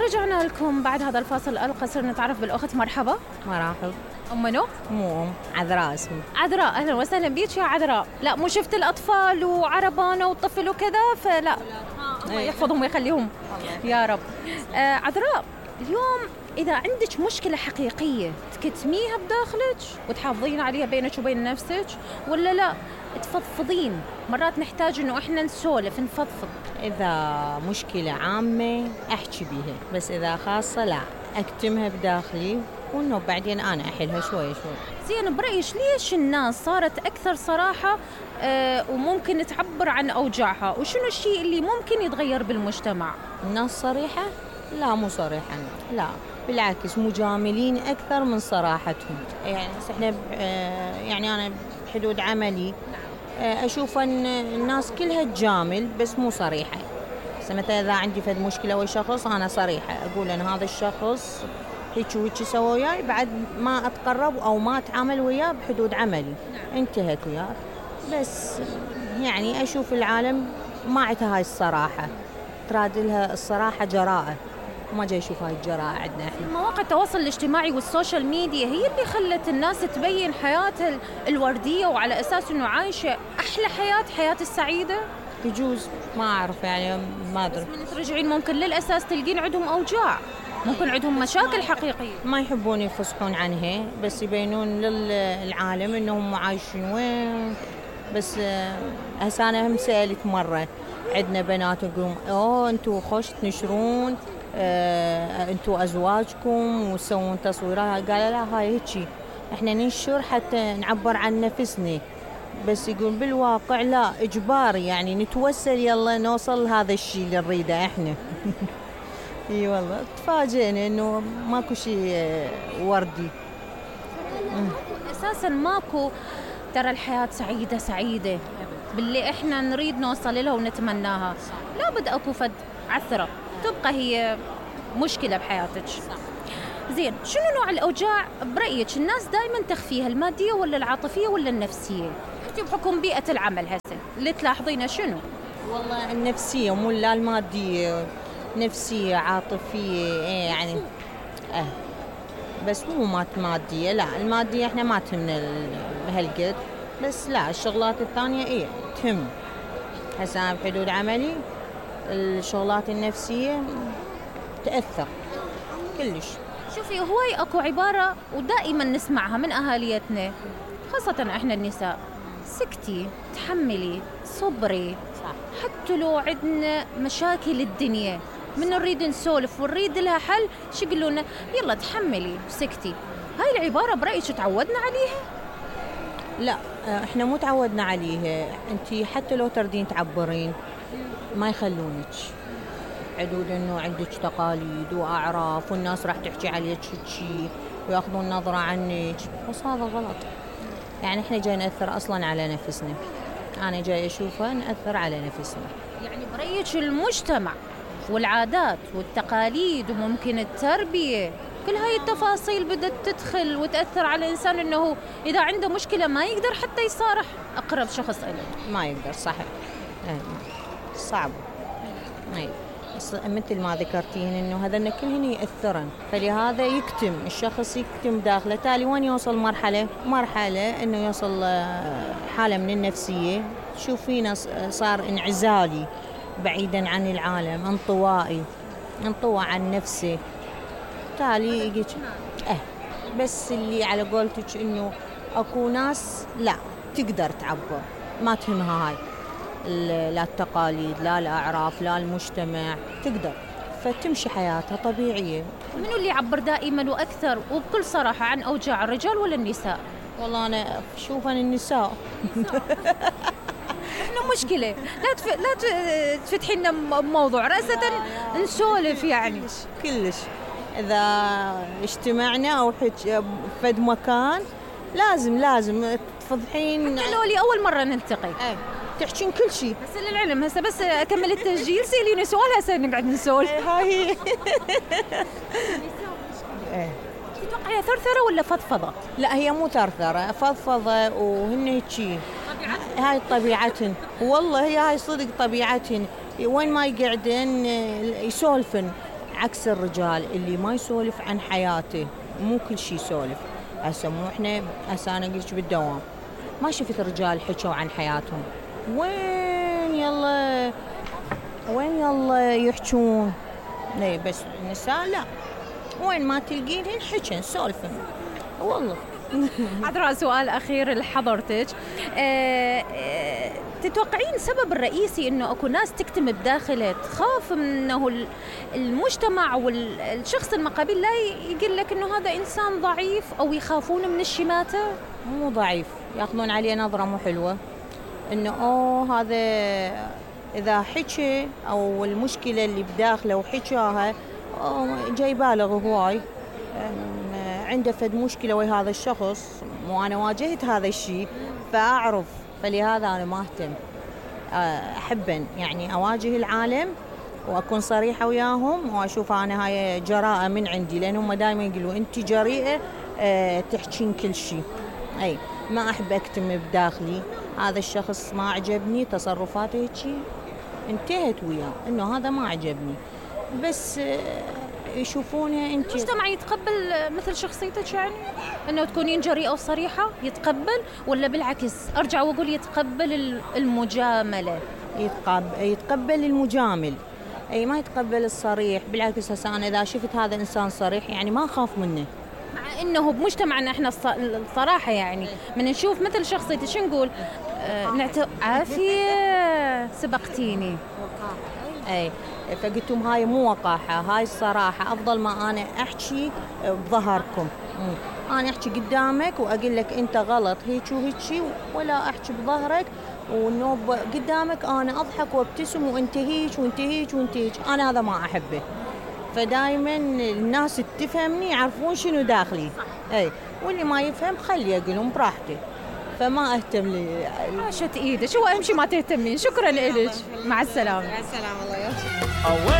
ورجعنا لكم بعد هذا الفاصل القصير نتعرف بالأخت. مرحبا. مرحب. أم منو؟ مو عذراء اسمي. عذراء، أهلا وسهلا بيك يا عذراء. لا مو شفت الأطفال وعربانة والطفل وكذا، فلا الله يحفظهم ويخليهم يا رب. عذراء، اليوم إذا عندك مشكلة حقيقية تكتميها بداخلك وتحافظين عليها بينك وبين نفسك، ولا لا تفضفضين؟ مرات نحتاج إنه إحنا نسولف نفضفض. إذا مشكلة عامة أحكي بيها، بس إذا خاصة لا أكتمها بداخلي، وإنه بعدين أنا أحلها شوي شوي. زين، برأيش ليش الناس صارت أكثر صراحة وممكن تعبر عن أوجاعها؟ وشنو الشيء اللي ممكن يتغير بالمجتمع؟ الناس صريحة؟ لا مو صريحة، لا بالعكس مجاملين أكثر من صراحتهم. يعني إحنا يعني أنا بحدود عملي أشوف أن الناس كلها تجامل بس مو صريحة. مثلا إذا عندي فد مشكلة ويا شخص أنا صريحة أقول أن هذا الشخص هيك وهيك سوى وياي، بعد ما أتقرب أو ما أتعامل وياه بحدود عملي، انتهت وياه. بس يعني أشوف العالم ما عندها هاي الصراحة، تراد لها الصراحة جراءة، وما جاي أشوف هاي الجراءة عندنا إحنا. مواقع التواصل الاجتماعي والسوشيال ميديا هي اللي خلت الناس تبين حياتها الوردية، وعلى أساس إنه عايشة أحلى حياة السعيدة. يجوز، ما أعرف يعني، ما أدري. من ترجعين ممكن للأساس تلقين عندهم أوجاع، ممكن عندهم مشاكل حقيقية ما يحبون يفصحون عنها، بس يبينون للعالم إنهم عايشين وين. بس هسه أنا هم سألت مرة عندنا بنات يقولون أنتوا خوش تنشرون، أنتوا أزواجكم وتسوون تصويرات. قال لا، هاي هيك إحنا ننشر حتى نعبر عن نفسنا، بس يقول بالواقع لا، إجباري يعني نتوسل يلا نوصل هذا الشيء اللي نريده إحنا. اي والله تفاجئنا انه ماكو شيء وردي. اساسا ماكو. ترى الحياة سعيدة باللي احنا نريد نوصل لها ونتمناها. لا بد اكو فد عثرة تبقى هي مشكلة بحياتك. زين، شنو نوع الاوجاع برأيك الناس دائما تخفيها، المادية ولا العاطفية ولا النفسية؟ انت بحكم بيئة العمل هسه اللي تلاحظينه شنو؟ والله النفسية، مو لا المادية، نفسية عاطفية يعني بس مو مادية. لا المادية احنا ما تهمنا بهالقد، بس لا الشغلات الثانية تهم. هسه أنا بحدود عملي الشغلات النفسية تأثر كلش. شوفي، هواي اكو عبارة ودائما نسمعها من اهاليتنا، خاصة احنا النساء: سكتي، تحملي، صبري. صح. حتى لو عندنا مشاكل الدنيا من نريد نسولف ونريد لها حل، شو يقولون؟ يلا تحملي وسكتي. هاي العبارة برأيك تعودنا عليها؟ لا احنا مو تعودنا عليها. انتي حتى لو تردين تعبرين ما يخلونك، حدود انه عندك تقاليد واعراف والناس راح تحكي عليك شي وياخذون نظرة عنك، بس هذا غلط. يعني احنا جاي نأثر اصلا على نفسنا، انا جاي اشوفها نأثر على نفسنا. يعني برأيك المجتمع والعادات والتقاليد وممكن التربية، كل هاي التفاصيل بدأت تدخل وتأثر على الإنسان، إنه إذا عنده مشكلة ما يقدر حتى يصارح أقرب شخص إليه. ما يقدر، صحيح. صعب. مثل ما ذكرتين إنه هذا كلهن يأثرن، فلهذا يكتم الشخص، يكتم داخله. تالي وين يوصل مرحلة إنه يوصل حالة من النفسية. تشوفينه صار انعزالي، بعيدا عن العالم، انطوى عن نفسه. تالي يجيك بس اللي على قولتك انه اكو ناس لا تقدر تعبر، ما تهمها هاي لا التقاليد لا الاعراف لا المجتمع، تقدر فتمشي حياتها طبيعية. منو اللي يعبر دائما واكثر وبكل صراحة عن اوجاع، الرجال ولا النساء؟ والله انا اشوف ان النساء. احنا مشكلة، لا تفتحي لنا موضوع رأسة نسولف يعني. كلش إذا اجتمعنا أو فد مكان لازم تفضحين. حتى لو لي أول مرة نلتقي تحكين كل شيء. بس للعلم هسه بس أكمل التسجيل سيليني سؤال هسه نقعد نسولف. هاي تتوقعي ثرثرة ولا فضفضة؟ لا هي مو ثرثرة، فضفضة وهن هيك. هاي طبيعتهن، والله هي هاي صدق طبيعتهن. وين ما يقعدن يسولفن عكس الرجال اللي ما يسولف عن حياته، مو كل شيء يسولف. هسه مو احنا، هسه انا قلت بالدوام ما شفت رجال حكوا عن حياتهم. وين يلا يحجون؟ ليه بس النساء لا، وين ما تلقينهن حكن سولفن والله. عذراء سؤال أخير لحضرتك، تتوقعين سبب الرئيسي إنه أكو ناس تكتم بداخله، تخاف إنه المجتمع والشخص المقابل لا يقول لك إنه هذا إنسان ضعيف، أو يخافون من الشماتة؟ مو ضعيف، ياخذون عليه نظرة مو حلوة، إنه هذا إذا حكي أو المشكلة اللي بداخله وحكاها جاي بالغ هواي، عنده فد مشكلة ويا هذا الشخص، وأنا واجهت هذا الشيء فأعرف، فلهذا أنا ما أهتم. أحب يعني أواجه العالم وأكون صريحة وياهم، وأشوف أنا هاي جراءة من عندي، لأنهم دائما يقولوا أنت جريئة تحكين كل شيء. أي ما أحب أكتم بداخلي هذا الشخص ما عجبني تصرفاته هيك، انتهت وياه إنه هذا ما عجبني، بس يشوفونها انت. المجتمع يتقبل مثل شخصيتك، يعني انه تكونين جريئه وصريحه، يتقبل ولا بالعكس ارجع واقول يتقبل المجامله؟ يتقبل المجامل، اي ما يتقبل الصريح. بالعكس هسه انا اذا شفت هذا انسان صريح يعني ما اخاف منه، مع انه بمجتمعنا احنا الصراحه يعني من نشوف مثل شخصيتي شو نقول؟ عافيه سبقتيني. اي فقلتم هاي مو وقاحة، هاي الصراحة. أفضل ما أنا أحكي بظهركم، أنا أحكي قدامك وأقول لك أنت غلط هيك وهيك، ولا أحكي بظهرك ونوب قدامك أنا أضحك وابتسم وأنت هيك وأنت هيك وأنت هيك. أنا هذا ما أحبه، فدايما الناس تفهمني يعرفون شنو داخلي. أي واللي ما يفهم خليه يقولون براحته، فما أهتم لي. عاشت إيدك، هو أهم شيء ما تهتمين. شكرا لك، مع السلامة. مع السلامة، الله يعطيك.